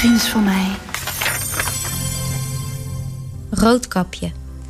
prins van mij. Roodkapje.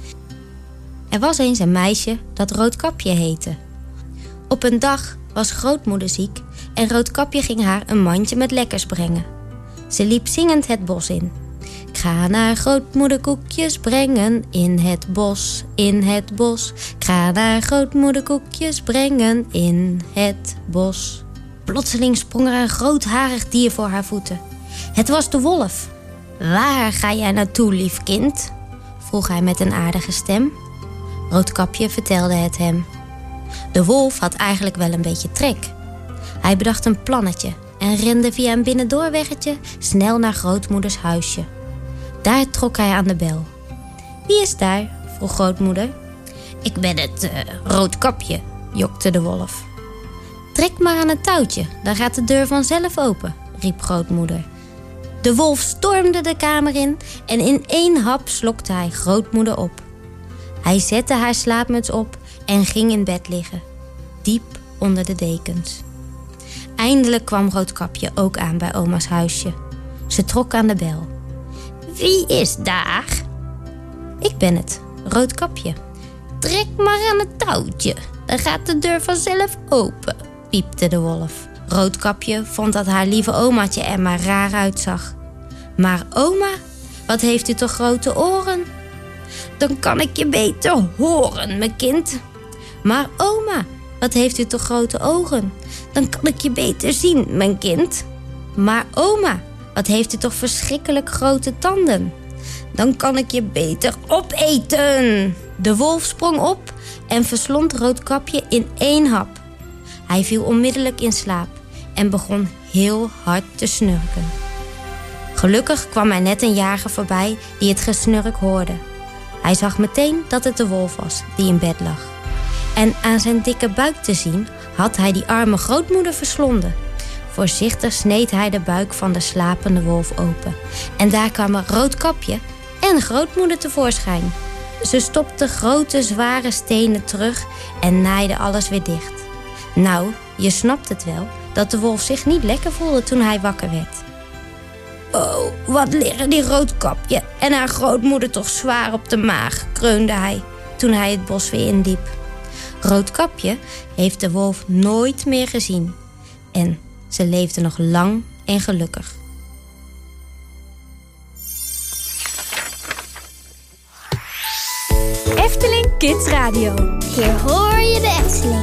Er was eens een meisje dat Roodkapje heette. Op een dag was grootmoeder ziek en Roodkapje ging haar een mandje met lekkers brengen. Ze liep zingend het bos in. Ik ga naar grootmoeder koekjes brengen in het bos, in het bos. Ik ga naar grootmoeder koekjes brengen in het bos. Plotseling sprong er een grootharig dier voor haar voeten. Het was de wolf. Waar ga jij naartoe, lief kind? Vroeg hij met een aardige stem. Roodkapje vertelde het hem. De wolf had eigenlijk wel een beetje trek. Hij bedacht een plannetje en rende via een binnendoorweggetje snel naar grootmoeders huisje. Daar trok hij aan de bel. Wie is daar? Vroeg grootmoeder. Ik ben het Roodkapje, jokte de wolf. Trek maar aan het touwtje, dan gaat de deur vanzelf open, riep grootmoeder. De wolf stormde de kamer in en in 1 hap slokte hij grootmoeder op. Hij zette haar slaapmuts op en ging in bed liggen, diep onder de dekens. Eindelijk kwam Roodkapje ook aan bij oma's huisje. Ze trok aan de bel. Wie is daar? Ik ben het, Roodkapje. Trek maar aan het touwtje, dan gaat de deur vanzelf open, piepte de wolf. Roodkapje vond dat haar lieve omaatje er maar raar uitzag. Maar oma, wat heeft u toch grote oren? Dan kan ik je beter horen, mijn kind. Maar oma, wat heeft u toch grote ogen? Dan kan ik je beter zien, mijn kind. Maar oma, wat heeft u toch verschrikkelijk grote tanden? Dan kan ik je beter opeten. De wolf sprong op en verslond Roodkapje in 1 hap. Hij viel onmiddellijk in slaap en begon heel hard te snurken. Gelukkig kwam er net een jager voorbij die het gesnurk hoorde. Hij zag meteen dat het de wolf was die in bed lag. En aan zijn dikke buik te zien had hij die arme grootmoeder verslonden. Voorzichtig sneed hij de buik van de slapende wolf open. En daar kwamen Roodkapje en grootmoeder tevoorschijn. Ze stopte grote zware stenen terug en naaide alles weer dicht. Nou, je snapt het wel dat de wolf zich niet lekker voelde toen hij wakker werd. Oh, wat liggen die Roodkapje en haar grootmoeder toch zwaar op de maag, kreunde hij toen hij het bos weer indiep. Roodkapje heeft de wolf nooit meer gezien en ze leefde nog lang en gelukkig. Efteling Kids Radio. Hier hoor je de Efteling.